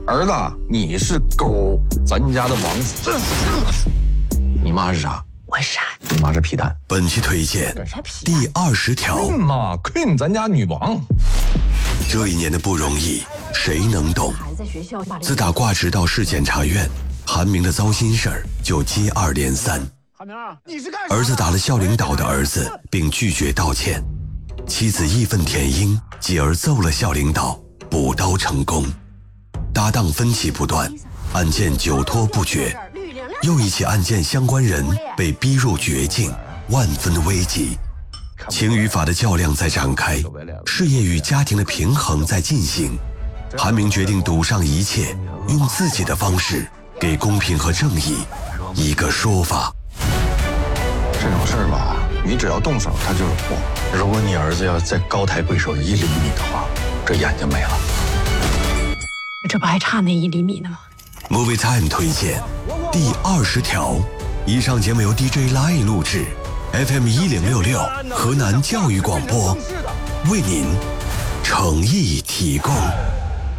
儿子，你是狗，咱家的王子。你妈是啥？ 我傻。 你妈是皮蛋。 本期推荐第20条。 妈 ，Queen 咱家女王。 这一年的不容易，谁能懂？自打挂职到市检察院，韩明的糟心事儿就接二连三。儿子打了校领导的儿子，并拒绝道歉。妻子义愤填膺，继而揍了校领导，补刀成功。搭档分歧不断，案件久拖不决。又一起案件相关人被逼入绝境，万分危急。情与法的较量在展开，事业与家庭的平衡在进行。韩明决定赌上一切，用自己的方式给公平和正义一个说法。 这种事儿吧，你只要动手，他就是祸。如果你儿子要再高抬贵手1厘米的话，这眼睛没了。 这不还差那1厘米呢吗？ Movie Time 推荐第20条。以上节目由 DJ Lie 录制 ，FM 1066河南教育广播为您诚意提供。